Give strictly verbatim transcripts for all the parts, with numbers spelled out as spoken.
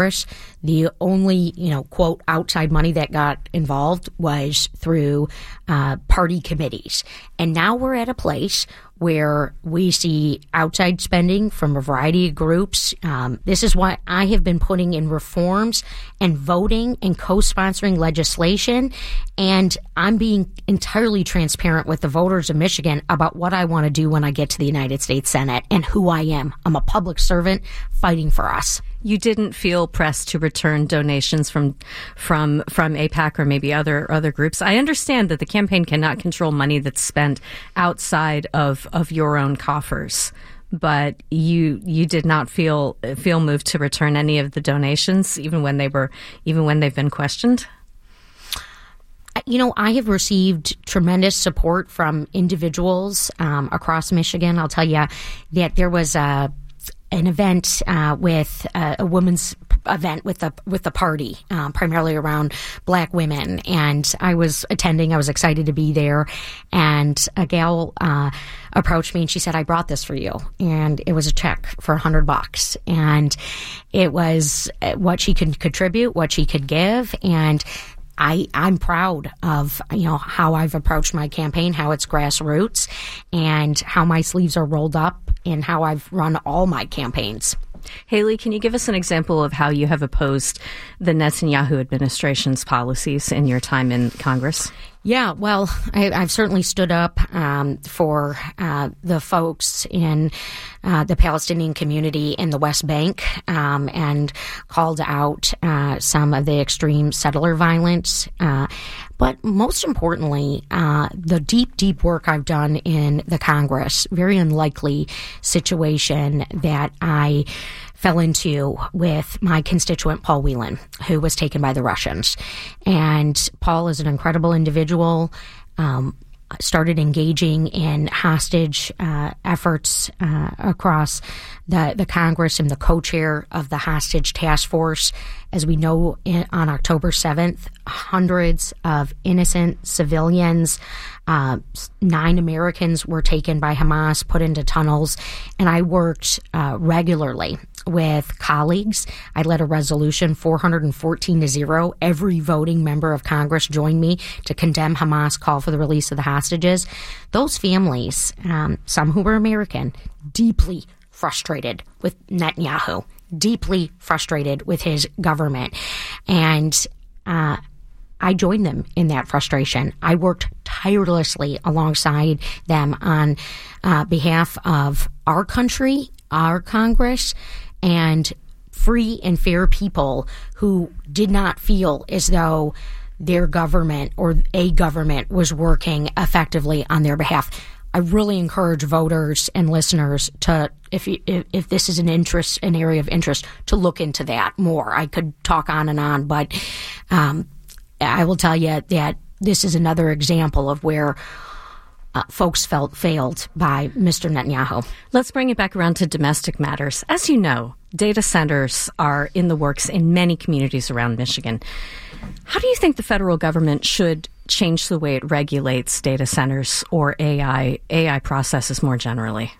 The only, you know, quote, outside money that got involved was through uh, party committees. And now we're at a place where we see outside spending from a variety of groups. Um, this is why I have been putting in reforms and voting and co-sponsoring legislation. And I'm being entirely transparent with the voters of Michigan about what I want to do when I get to the United States Senate and who I am. I'm a public servant fighting for us. You didn't feel pressed to return donations from from from AIPAC or maybe other other groups. I understand that the campaign cannot control money that's spent outside of, of your own coffers, but you you did not feel feel moved to return any of the donations, even when they were even when they've been questioned. You know, I have received tremendous support from individuals um, across Michigan. I'll tell you that there was a. an event uh, with uh, a women's event with the with the party, um, primarily around Black women, and I was attending. I was excited to be there, and a gal uh, approached me and she said, "I brought this for you," and it was a check for a hundred bucks, and it was what she could contribute, what she could give, and I, I'm proud of, you know, how I've approached my campaign, how it's grassroots, and how my sleeves are rolled up, and how I've run all my campaigns. Haley, can you give us an example of how you have opposed the Netanyahu administration's policies in your time in Congress? Yeah, well, I, I've certainly stood up um, for uh, the folks in uh, the Palestinian community in the West Bank um, and called out uh, some of the extreme settler violence. Uh, but most importantly, uh, the deep, deep work I've done in the Congress, very unlikely situation that I fell into with my constituent, Paul Whelan, who was taken by the Russians. And Paul is an incredible individual, um, started engaging in hostage uh, efforts uh, across the, the Congress and the co-chair of the hostage task force. As we know, in, on October seventh, hundreds of innocent civilians, uh, nine Americans were taken by Hamas, put into tunnels, and I worked uh, regularly with colleagues. I led a resolution four hundred fourteen to zero. Every voting member of Congress joined me to condemn Hamas' call for the release of the hostages. Those families, um, some who were American, deeply frustrated with Netanyahu, deeply frustrated with his government. And uh, I joined them in that frustration. I worked tirelessly alongside them on uh, behalf of our country, our Congress, and free and fair people who did not feel as though their government or a government was working effectively on their behalf. I really encourage voters and listeners to, if if, if this is an interest, an area of interest, to look into that more. I could talk on and on, but um, I will tell you that this is another example of where Uh, folks felt failed by Mister Netanyahu. Let's bring it back around to domestic matters. As you know, data centers are in the works in many communities around Michigan. How do you think the federal government should change the way it regulates data centers or A I A I processes more generally?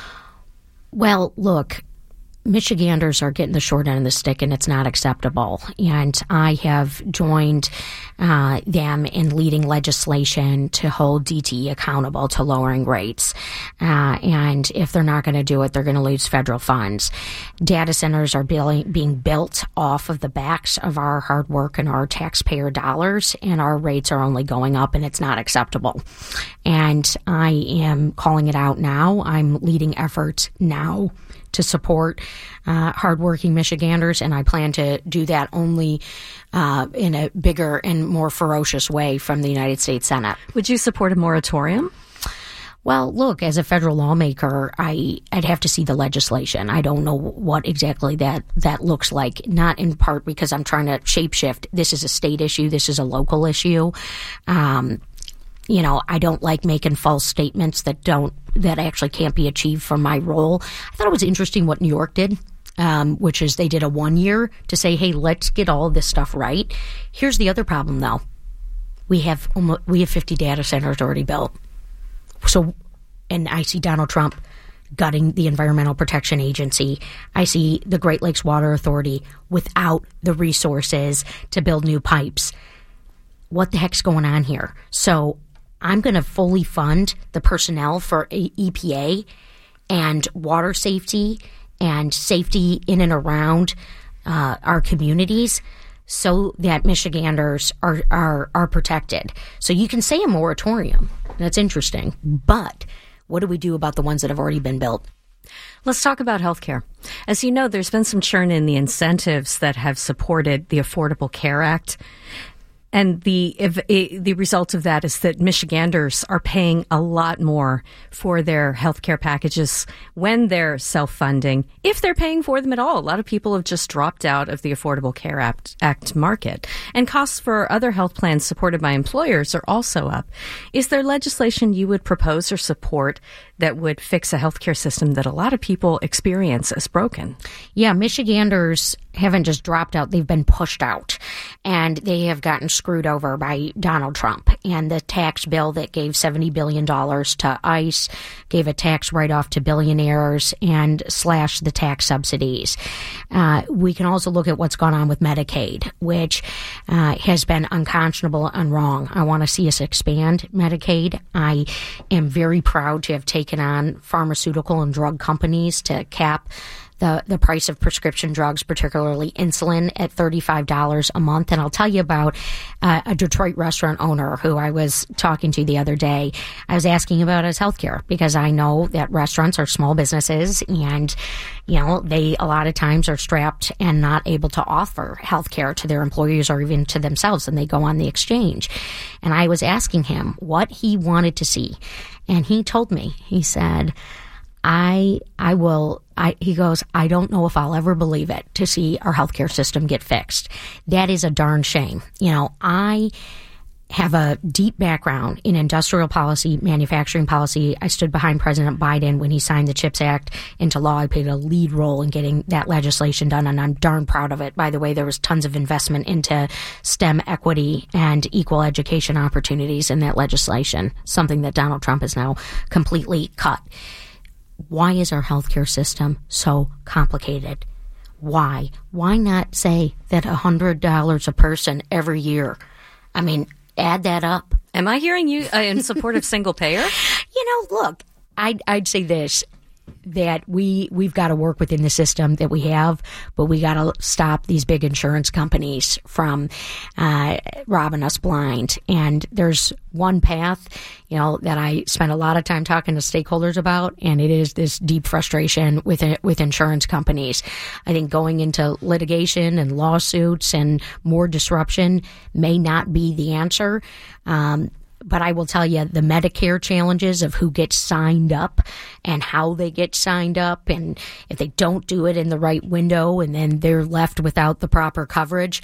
Well, look, Michiganders are getting the short end of the stick, and it's not acceptable. And I have joined uh, them in leading legislation to hold D T E accountable to lowering rates. Uh, and if they're not going to do it, they're going to lose federal funds. Data centers are being, being built off of the backs of our hard work and our taxpayer dollars, and our rates are only going up, and it's not acceptable. And I am calling it out now. I'm leading efforts now to support uh, hardworking Michiganders, and I plan to do that only uh, in a bigger and more ferocious way from the United States Senate. Would you support a moratorium? Well, look, as a federal lawmaker, I, I'd have to see the legislation. I don't know what exactly that, that looks like, not in part because I'm trying to shapeshift. This is a state issue. This is a local issue. Um, You know, I don't like making false statements that don't, that actually can't be achieved from my role. I thought it was interesting what New York did, um, which is they did a one year to say, hey, let's get all of this stuff right. Here's the other problem, though. We have almost, we have fifty data centers already built. So, and I see Donald Trump gutting the Environmental Protection Agency. I see the Great Lakes Water Authority without the resources to build new pipes. What the heck's going on here? So I'm going to fully fund the personnel for E P A and water safety and safety in and around uh, our communities, so that Michiganders are, are are protected. So you can say a moratorium. That's interesting. But what do we do about the ones that have already been built? Let's talk about healthcare. As you know, there's been some churn in the incentives that have supported the Affordable Care Act. And the if, the result of that is that Michiganders are paying a lot more for their healthcare packages when they're self-funding, if they're paying for them at all. A lot of people have just dropped out of the Affordable Care Act, Act market. And costs for other health plans supported by employers are also up. Is there legislation you would propose or support that would fix a healthcare system that a lot of people experience as broken? Yeah, Michiganders haven't just dropped out, they've been pushed out. And they have gotten screwed over by Donald Trump and the tax bill that gave seventy billion dollars to ICE, gave a tax write-off to billionaires, and slashed the tax subsidies. Uh, we can also look at what's gone on with Medicaid, which uh, has been unconscionable and wrong. I want to see us expand Medicaid. I am very proud to have taken on pharmaceutical and drug companies to cap the, the price of prescription drugs, particularly insulin, at thirty-five dollars a month. And I'll tell you about uh, a Detroit restaurant owner who I was talking to the other day. I was asking about his healthcare because I know that restaurants are small businesses and, you know, they a lot of times are strapped and not able to offer healthcare to their employees or even to themselves, and they go on the exchange. And I was asking him what he wanted to see. And he told me, he said, I, I will, I, he goes, I don't know if I'll ever believe it to see our healthcare system get fixed. That is a darn shame. You know, I have a deep background in industrial policy, manufacturing policy. I stood behind President Biden when he signed the CHIPS Act into law. I played a lead role in getting that legislation done, and I'm darn proud of it. By the way, there was tons of investment into STEM equity and equal education opportunities in that legislation, something that Donald Trump has now completely cut. Why is our healthcare system so complicated? Why? Why not say that one hundred dollars a person every year? I mean, add that up. Am I hearing you uh, in support of single payer? You know, look, I'd, I'd say this, that we, we've got to work within the system that we have, but we got to stop these big insurance companies from uh, robbing us blind. And there's one path, you know, that I spent a lot of time talking to stakeholders about, and it is this deep frustration with with insurance companies. I think going into litigation and lawsuits and more disruption may not be the answer. Um, But I will tell you, the Medicare challenges of who gets signed up and how they get signed up, and if they don't do it in the right window and then they're left without the proper coverage,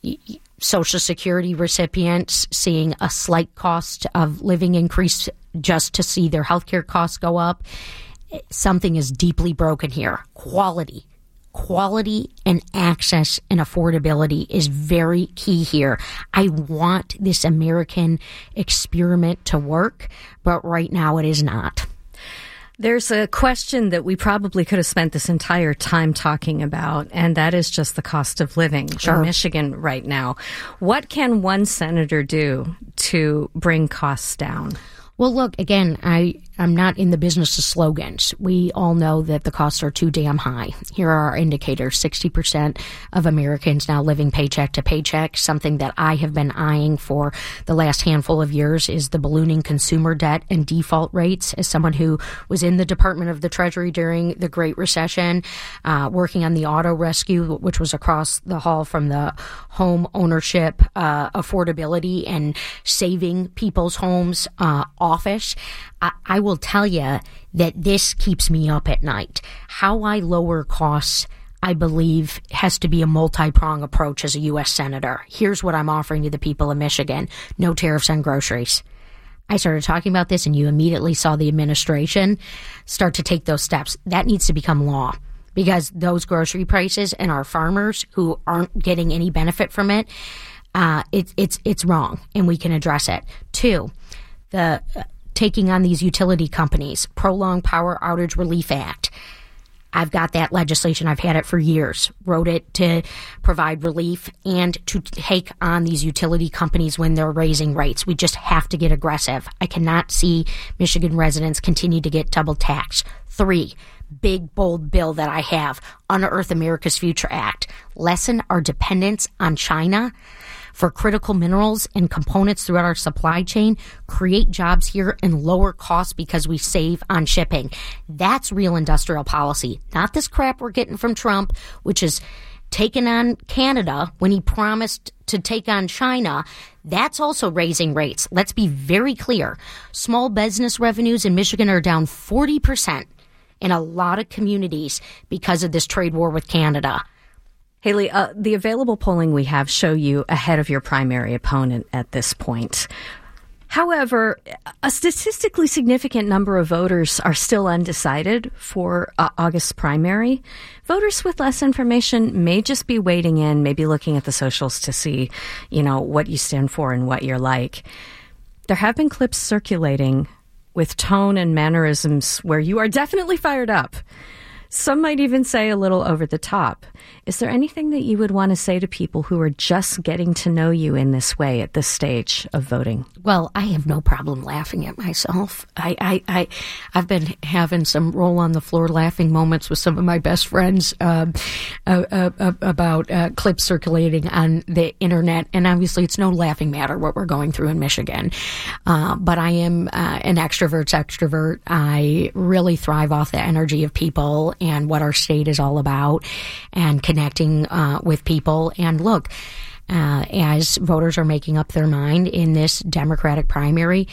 Social Security recipients seeing a slight cost of living increase just to see their healthcare costs go up. Something is deeply broken here. Quality. Quality and access and affordability is very key here. I want this American experiment to work, but right now it is not. There's a question that we probably could have spent this entire time talking about, and that is just the cost of living sure. in Michigan right now. What can one senator do to bring costs down? Well, look, again, I, I'm not in the business of slogans. We all know that the costs are too damn high. Here are our indicators. sixty percent of Americans now living paycheck to paycheck. Something that I have been eyeing for the last handful of years is the ballooning consumer debt and default rates. As someone who was in the Department of the Treasury during the Great Recession, uh, working on the auto rescue, which was across the hall from the home ownership uh, affordability and saving people's homes uh, office, I, I will tell you that this keeps me up at night. How I lower costs, I believe, has to be a multi-prong approach as a U S senator. Here's what I'm offering to the people of Michigan. No tariffs on groceries. I started talking about this and you immediately saw the administration start to take those steps. That needs to become law, because those grocery prices and our farmers who aren't getting any benefit from it, uh, it it's, it's wrong, and we can address it. Two, the taking on these utility companies, Prolonged Power Outage Relief Act. I've got that legislation. I've had it for years. Wrote it to provide relief and to take on these utility companies when they're raising rates. We just have to get aggressive. I cannot see Michigan residents continue to get double taxed. Three, big, bold bill that I have, Unearth America's Future Act. Lessen our dependence on China for critical minerals and components throughout our supply chain, create jobs here and lower costs because we save on shipping. That's real industrial policy, not this crap we're getting from Trump, which is taking on Canada when he promised to take on China. That's also raising rates. Let's be very clear. Small business revenues in Michigan are down forty percent in a lot of communities because of this trade war with Canada. Haley, uh, the available polling we have show you ahead of your primary opponent at this point. However, a statistically significant number of voters are still undecided for uh, August's primary. Voters with less information may just be waiting in, maybe looking at the socials to see, you know, what you stand for and what you're like. There have been clips circulating with tone and mannerisms where you are definitely fired up. Some might even say a little over the top. Is there anything that you would want to say to people who are just getting to know you in this way at this stage of voting? Well, I have no problem laughing at myself. I, I, I, I've been having some roll on the floor laughing moments with some of my best friends uh, uh, uh, about uh, clips circulating on the internet. And obviously it's no laughing matter what we're going through in Michigan. Uh, but I am uh, an extrovert's extrovert. I really thrive off the energy of people and what our state is all about and connecting uh, with people. And look, uh, as voters are making up their mind in this Democratic primary,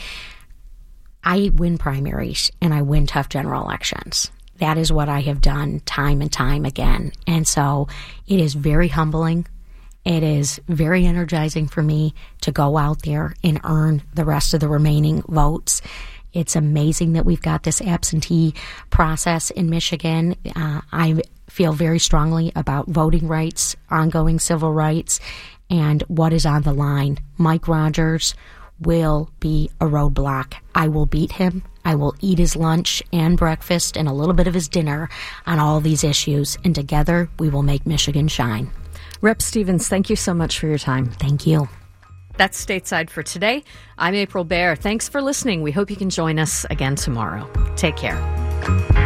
I win primaries and I win tough general elections. That is what I have done time and time again. And so it is very humbling. It is very energizing for me to go out there and earn the rest of the remaining votes. It's amazing that we've got this absentee process in Michigan. Uh, I feel very strongly about voting rights, ongoing civil rights, and what is on the line. Mike Rogers will be a roadblock. I will beat him. I will eat his lunch and breakfast and a little bit of his dinner on all these issues. And together we will make Michigan shine. Rep Stevens, thank you so much for your time. Thank you. That's Stateside for today. I'm April Baer. Thanks for listening. We hope you can join us again tomorrow. Take care.